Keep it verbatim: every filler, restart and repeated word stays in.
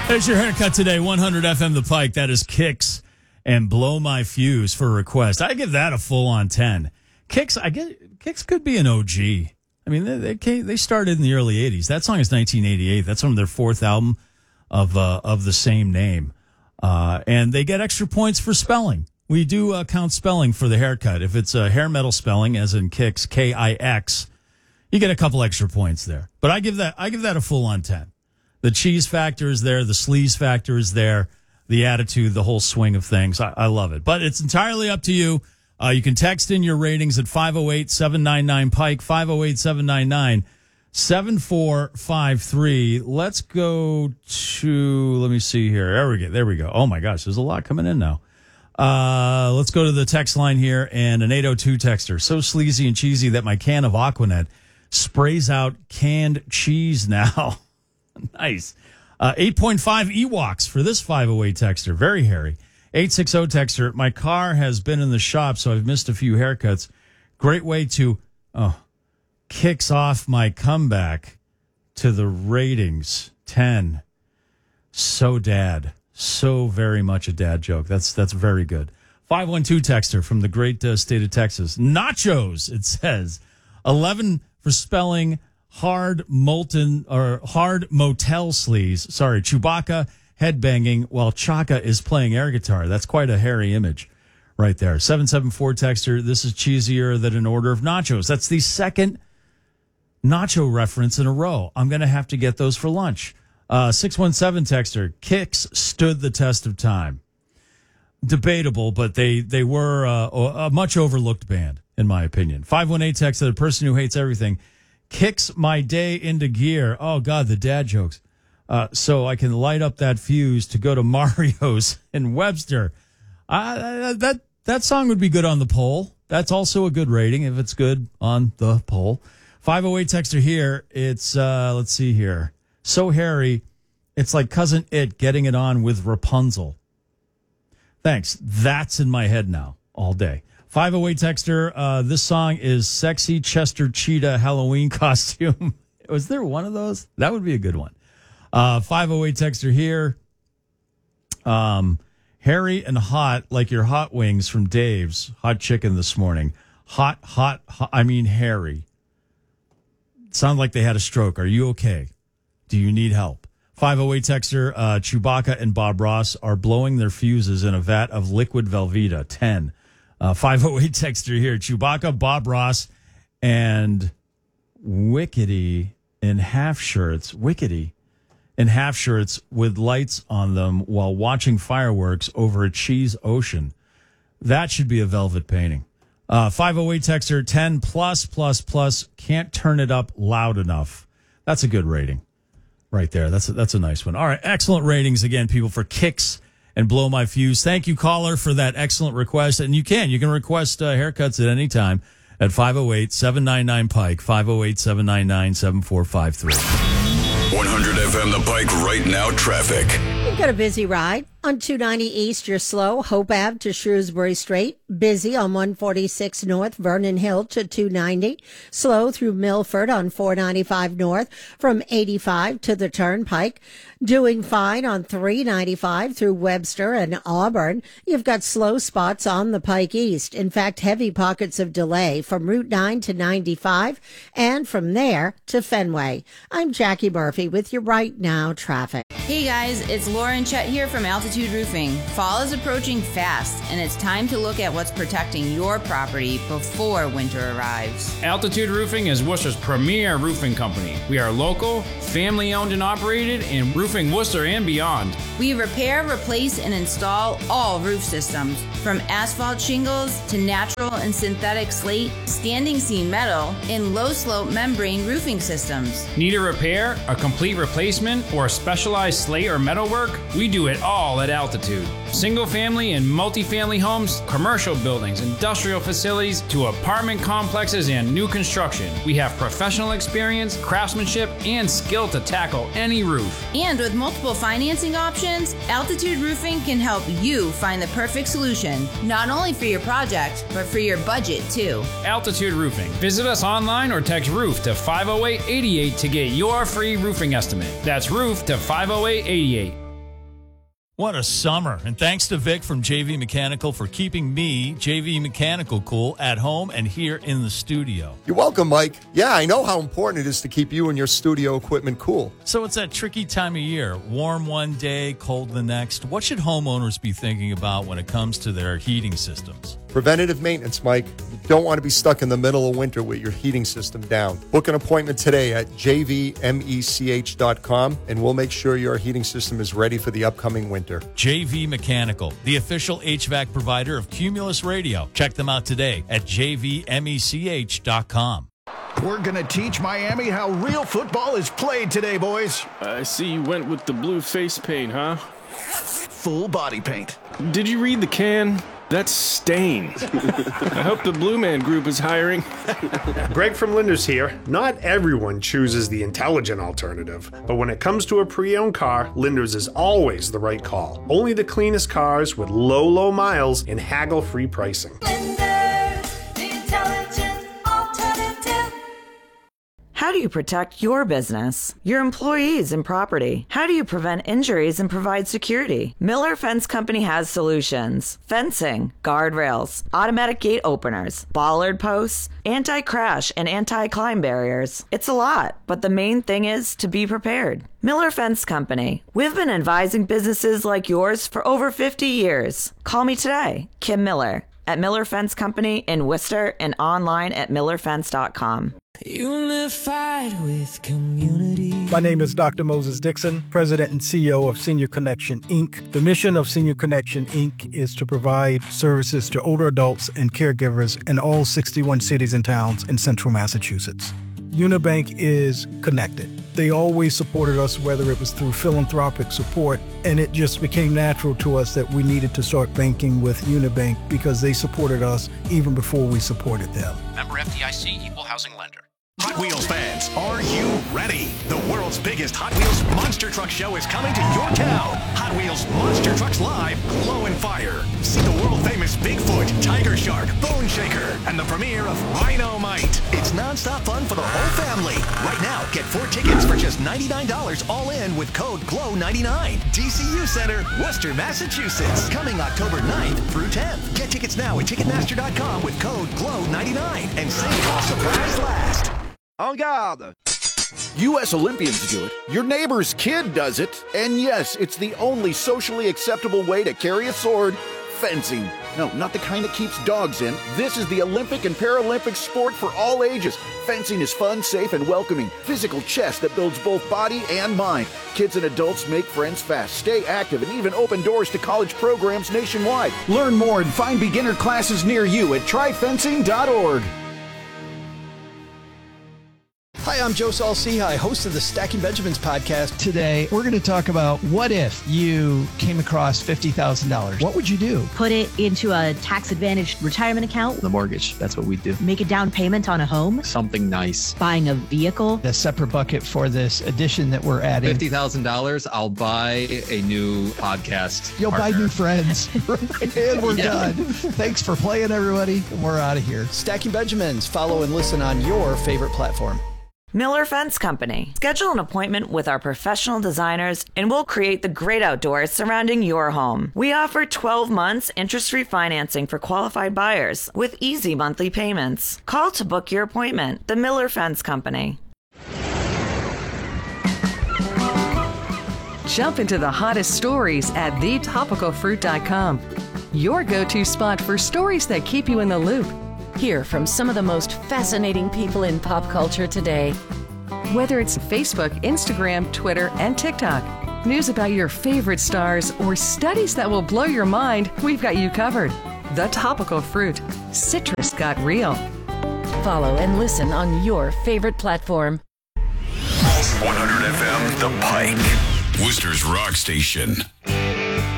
There's your haircut today, one hundred F M The Pike. That is Kicks and Blow My Fuse for a request. I give that a full-on ten. Kicks, I get Kicks could be an O G. I mean, they they, came, they started in the early eighties. That song is nineteen eighty-eight. That's from their fourth album of uh, of the same name. Uh, and they get extra points for spelling. We do uh, count spelling for the haircut. If it's a hair metal spelling, as in Kicks, K I X, you get a couple extra points there. But I give that I give that a full-on ten. The cheese factor is there. The sleaze factor is there. The attitude, the whole swing of things. I, I love it. But it's entirely up to you. Uh, you can text in your ratings at five oh eight, seven nine nine, Pike, five oh eight, seven nine nine, seven four five three. Let's go to, let me see here. There we go. There we go. Oh, my gosh. There's a lot coming in now. Uh, let's go to the text line here. And an eight oh two texter. So sleazy and cheesy that my can of Aquanet sprays out canned cheese now. Nice. Uh, eight point five Ewoks for this five oh eight texter. Very hairy. eight sixty texter. My car has been in the shop, so I've missed a few haircuts. Great way to, oh, kicks off my comeback to the ratings. ten. So dad. So very much a dad joke. That's, that's very good. five one two texter from the great uh, state of Texas. Nachos, it says. eleven for spelling. Hard molten or hard motel sleaze. Sorry, Chewbacca headbanging while Chaka is playing air guitar. That's quite a hairy image right there. seven seven four texter. This is cheesier than an order of nachos. That's the second nacho reference in a row. I'm going to have to get those for lunch. Uh, six one seven texter. Kicks stood the test of time. Debatable, but they, they were uh, a much overlooked band, in my opinion. five one eight texter. The person who hates everything. Kicks my day into gear. Oh, God, the dad jokes. Uh, so I can light up that fuse to go to Mario's in Webster. Uh, that that song would be good on the poll. That's also a good rating if it's good on the poll. five oh eight texter here. It's, uh, let's see here. So hairy, it's like Cousin It getting it on with Rapunzel. Thanks. That's in my head now all day. five oh eight texter, uh, this song is Sexy Chester Cheetah Halloween Costume. Was there one of those? That would be a good one. Uh, five oh eight texter here. Um, hairy and hot, like your hot wings from Dave's Hot Chicken this morning. Hot, hot, hot I mean hairy. Sound like they had a stroke. Are you okay? Do you need help? five oh eight texter, uh, Chewbacca and Bob Ross are blowing their fuses in a vat of liquid Velveeta. ten. Uh, five oh eight texter here. Chewbacca, Bob Ross, and Wickety in half shirts. Wickety in half shirts with lights on them while watching fireworks over a cheese ocean. That should be a velvet painting. Uh, five oh eight texter, ten plus, plus, plus. Can't turn it up loud enough. That's a good rating right there. That's a, that's a nice one. All right. Excellent ratings again, people, for Kicks and Blow My Fuse. Thank you, caller, for that excellent request. And you can. You can request uh, haircuts at any time at five oh eight, seven nine nine, Pike, five oh eight, seven nine nine, seven four five three. one hundred F M The Pike right now traffic. You've got a busy ride. On two ninety East, you're slow. Hope Ave to Shrewsbury Straight. Busy on one forty-six North, Vernon Hill to two ninety. Slow through Milford on four ninety-five North from eighty-five to the Turnpike. Doing fine on three ninety-five through Webster and Auburn. You've got slow spots on the Pike East. In fact, heavy pockets of delay from Route nine to ninety-five and from there to Fenway. I'm Jackie Murphy with your Right Now traffic. Hey guys, it's Lauren Chet here from Altitude Roofing. Fall is approaching fast, and it's time to look at what's protecting your property before winter arrives. Altitude Roofing is Worcester's premier roofing company. We are local, family-owned and operated, and roofing Worcester and beyond. We repair, replace, and install all roof systems, from asphalt shingles to natural and synthetic slate, standing seam metal, and low-slope membrane roofing systems. Need a repair, a complete replacement, or specialized slate or metal work? We do it all at Altitude. Single family and multifamily homes, commercial buildings, industrial facilities, to apartment complexes and new construction. We have professional experience, craftsmanship, and skill to tackle any roof. And with multiple financing options, Altitude Roofing can help you find the perfect solution, not only for your project, but for your budget too. Altitude Roofing. Visit us online or text roof to five oh eight, eighty-eight to get your free roofing estimate. That's roof to five oh eight, eighty-eight. What a summer. And thanks to Vic from J V Mechanical for keeping me, J V Mechanical, cool at home and here in the studio. You're welcome, Mike. Yeah, I know how important it is to keep you and your studio equipment cool. So it's that tricky time of year. Warm one day, cold the next. What should homeowners be thinking about when it comes to their heating systems? Preventative maintenance, Mike. You don't want to be stuck in the middle of winter with your heating system down. Book an appointment today at j v mech dot com and we'll make sure your heating system is ready for the upcoming winter. J V Mechanical, the official H V A C provider of Cumulus Radio. Check them out today at j v mech dot com. We're going to teach Miami how real football is played today, boys. I see you went with the blue face paint, huh? Full body paint. Did you read the can? That's Stain. I hope the Blue Man Group is hiring. Greg from Linders here. Not everyone chooses the intelligent alternative, but when it comes to a pre-owned car, Linders is always the right call. Only the cleanest cars with low, low miles and haggle-free pricing. Linders, the intelligent alternative. How do you protect your business, your employees, and property? How do you prevent injuries and provide security? Miller Fence Company has solutions. Fencing, guardrails, automatic gate openers, bollard posts, anti-crash and anti-climb barriers. It's a lot, but the main thing is to be prepared. Miller Fence Company. We've been advising businesses like yours for over fifty years. Call me today, Kim Miller, at Miller Fence Company in Worcester and online at miller fence dot com. Unified with community. My name is Doctor Moses Dixon, President and C E O of Senior Connection, Incorporated. The mission of Senior Connection, Incorporated is to provide services to older adults and caregivers in all sixty-one cities and towns in central Massachusetts. Unibank is connected. They always supported us, whether it was through philanthropic support, and it just became natural to us that we needed to start banking with Unibank because they supported us even before we supported them. Member F D I C, Equal Housing Lender. Hot Wheels fans, are you ready? The world's biggest Hot Wheels Monster Truck Show is coming to your town. Hot Wheels Monster Trucks Live, Glow and Fire. See the world-famous Bigfoot, Tiger Shark, Bone Shaker, and the premiere of Rhino-Mite. It's non-stop fun for the whole family. Right now, get four tickets for just ninety-nine dollars all in with code glow ninety-nine. D C U Center, Worcester, Massachusetts. Coming October ninth through tenth. Get tickets now at ticketmaster dot com with code glow ninety-nine and save while supplies last. En garde! U S Olympians do it, your neighbor's kid does it, and yes, it's the only socially acceptable way to carry a sword, fencing. No, not the kind that keeps dogs in. This is the Olympic and Paralympic sport for all ages. Fencing is fun, safe, and welcoming. Physical chess that builds both body and mind. Kids and adults make friends fast, stay active, and even open doors to college programs nationwide. Learn more and find beginner classes near you at try fencing dot org. Hi, I'm Joe Saul-Sehy, host of the Stacking Benjamins podcast. Today, we're going to talk about what if you came across fifty thousand dollars. What would you do? Put it into a tax-advantaged retirement account. The mortgage, that's what we do. Make a down payment on a home. Something nice. Buying a vehicle. A separate bucket for this addition that we're adding. fifty thousand dollars, I'll buy a new podcast You'll partner. buy new friends. And we're yeah. done. Thanks for playing, everybody. We're out of here. Stacking Benjamins. Follow and listen on your favorite platform. Miller Fence Company. Schedule an appointment with our professional designers and we'll create the great outdoors surrounding your home. We offer twelve months interest-free financing for qualified buyers with easy monthly payments. Call to book your appointment. The Miller Fence Company. Jump into the hottest stories at the topical fruit dot com. Your go-to spot for stories that keep you in the loop. Hear from some of the most fascinating people in pop culture today. Whether it's Facebook, Instagram, Twitter, and TikTok, news about your favorite stars, or studies that will blow your mind, we've got you covered. The Topical Fruit. Citrus got real. Follow and listen on your favorite platform. one hundred F M The Pike, Worcester's rock station.